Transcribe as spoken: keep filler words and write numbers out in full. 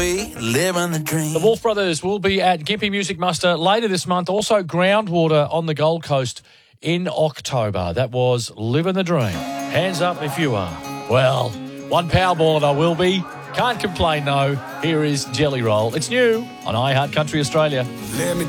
Living the dream. The Wolf Brothers will be at Gympie Music Muster later this month. Also, Groundwater on the Gold Coast in October. That was Living the Dream. Hands up if you are. Well, one Powerballer I will be. Can't complain, though. Here is Jelly Roll. It's new on iHeart Country Australia. Let me